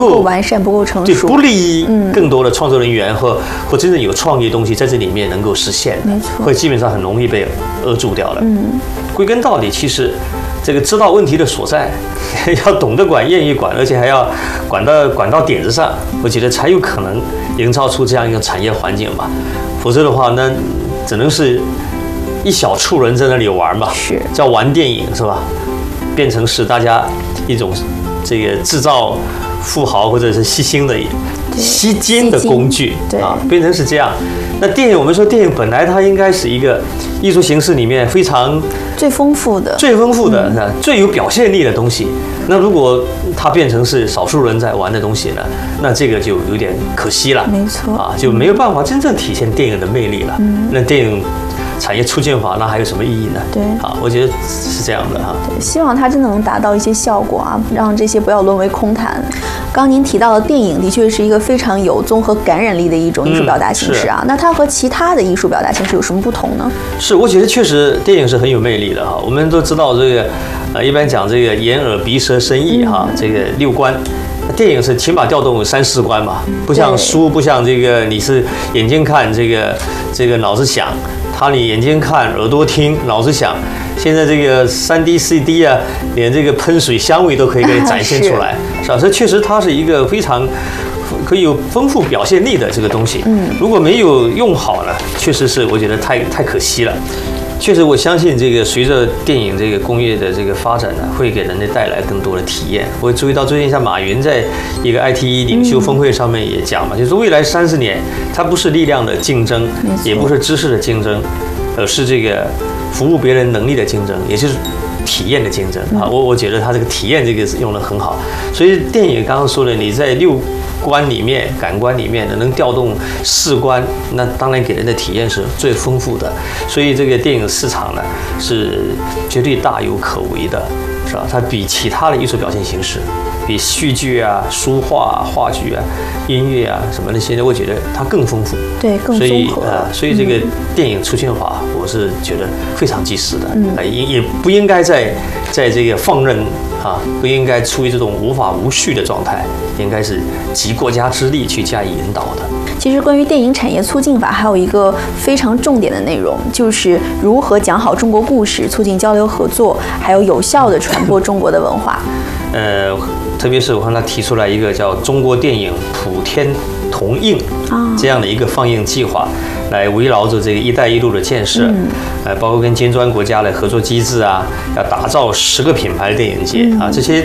不够完善、不够成熟， 不利于更多的创作人员或真正有创意的东西在这里面能够实现， 没错， 会基本上很容易被扼住掉了。归根到底，其实这个知道问题的所在，要懂得管、愿意管，而且还要管到点子上，我觉得才有可能营造出这样一个产业环境吧。否则的话，那只能是一小撮人在那里玩嘛，叫玩电影是吧？变成是大家一种这个制造富豪或者是吸金的工具啊，变成是这样。那电影，我们说电影本来它应该是一个艺术形式里面非常最丰富的、 最有表现力的东西。那如果它变成是少数人在玩的东西呢，那这个就有点可惜了。 没错啊，就没有办法真正体现电影的魅力了。那电影产业促进法那还有什么意义呢？ 对， 啊，我觉得是这样的哈。 希望它真的能达到一些效果啊，让这些不要沦为空谈。刚您提到的电影的确是一个非常有综合感染力的一种艺术表达形式啊。那它和其他的艺术表达形式有什么不同呢？ 是，我觉得确实电影是很有魅力的哈。我们都知道这个，一般讲这个眼耳鼻舌身意哈，这个六官。电影是起码调动3、4关嘛，不像书，不像这个你是眼睛看这个脑子想，你眼睛看耳朵听脑子想。现在这个3D、4D 啊，连这个喷水香味都可以给你展现出来，是吧？所以确实它是一个非常可以有丰富表现力的这个东西。如果没有用好呢，确实是我觉得太可惜了。确实，我相信这个随着电影这个工业的这个发展呢，会给人类带来更多的体验。我注意到最近像马云在一个 IT 领袖峰会上面也讲嘛，就是未来30年，它不是力量的竞争，也不是知识的竞争，而是这个服务别人能力的竞争，也就是体验的竞争啊。我觉得他这个体验这个用得很好。所以电影刚刚说的，你在6官里面、感官里面能调动4官，那当然给人的体验是最丰富的。所以这个电影市场呢是绝对大有可为的，是吧？它比其他的艺术表现形式，比戏剧啊、书画、话剧啊、音乐啊什么的，现在我觉得它更丰富， 对，更综合。 所以这个电影促进法，我是觉得非常及时的，也不应该在这个放任啊，不应该处于这种无法无序的状态，应该是集国家之力去加以引导的。 其实关于电影产业促进法还有一个非常重点的内容，就是如何讲好中国故事，促进交流合作，还有有效地传播中国的文化。 特别是我看他提出来一个叫中国电影普天同映这样的一个放映计划，来围绕着这个“一带一路”的建设，包括跟金砖国家的合作机制啊，要打造10个品牌的电影节啊，这些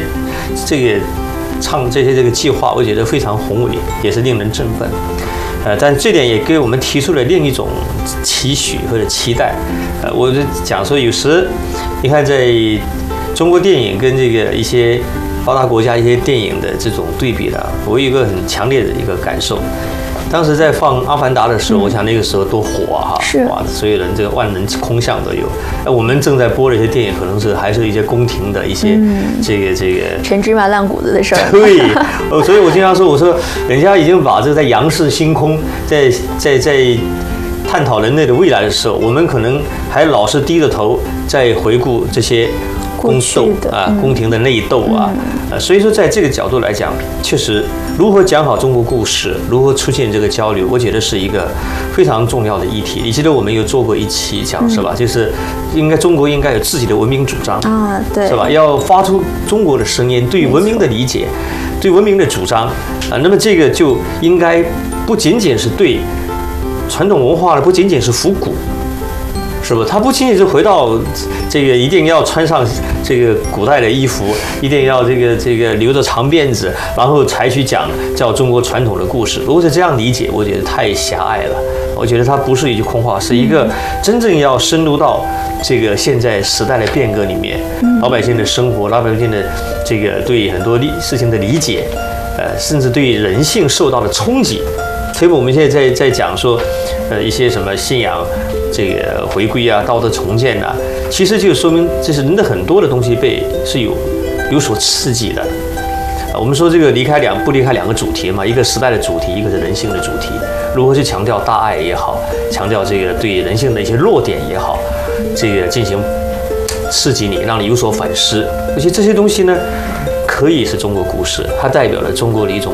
计划，我觉得非常宏伟，也是令人振奋。但这点也给我们提出了另一种期许或者期待。我就讲说，有时你看，在中国电影跟这个一些发达国家一些电影的这种对比呢，我有一个很强烈的一个感受。当时在放《阿凡达》的时候，我想那个时候多火啊！哇，所有人这个万人空巷都有。我们正在播的一些电影，可能是还是一些宫廷的一些这个陈芝麻烂谷子的事儿。 对，所以我经常说，我说人家已经把这个在仰视星空，在探讨人类的未来的时候，我们可能还老是低着头在回顾这些宫斗啊、宫廷的内斗啊，所以说在这个角度来讲，确实如何讲好中国故事，如何出现这个交流，我觉得是一个非常重要的议题。你记得我们有做过一期讲是吧？就是中国应该有自己的文明主张啊，对， 是吧？要发出中国的声音，对文明的理解，对文明的主张啊。那么这个就应该不仅仅是对传统文化的，不仅仅是复古。是不？他不仅仅是回到这个一定要穿上这个古代的衣服，一定要这个留着长辫子，然后才去讲叫中国传统的故事。如果是这样理解，我觉得太狭隘了。我觉得它不是一句空话，是一个真正要深入到这个现在时代的变革里面，老百姓的生活，老百姓的这个对很多事情的理解，甚至对人性受到的冲击。所以我们现在在讲说，一些什么信仰这个回归啊、道德重建啊，其实就说明这是人的很多的东西是有所刺激的。我们说这个不离开两个主题嘛，一个时代的主题，一个是人性的主题。如何去强调大爱也好，强调这个对人性的一些弱点也好，这个进行刺激你，让你有所反思。而且这些东西呢，可以是中国故事，它代表了中国的一种